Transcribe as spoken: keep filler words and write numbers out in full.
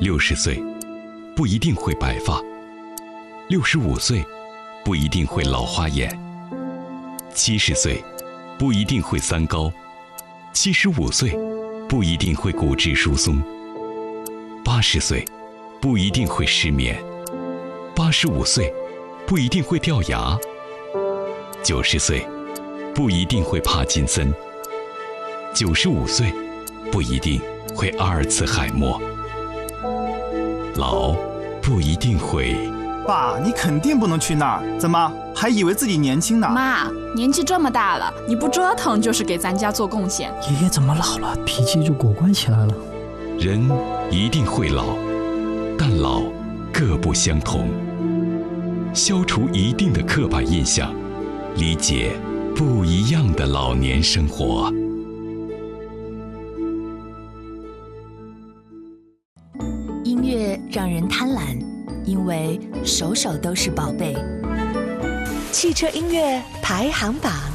六十岁不一定会白发，六十五岁不一定会老花眼，七十岁不一定会三高，七十五岁不一定会骨质疏松，八十岁不一定会失眠，八十五岁不一定会掉牙，九十岁不一定会帕金森，九十五岁不一定会阿尔茨海默，老不一定会。 爸，你肯定不能去那儿，怎么还以为自己年轻呢？ 妈，年纪这么大了，你不折腾就是给咱家做贡献。 爷爷怎么老了，脾气就果断起来了？ 人一定会老，但老各不相同。消除一定的刻板印象，理解不一样的老年生活。 音乐让人贪婪，因为首首都是宝贝。汽车音乐排行榜。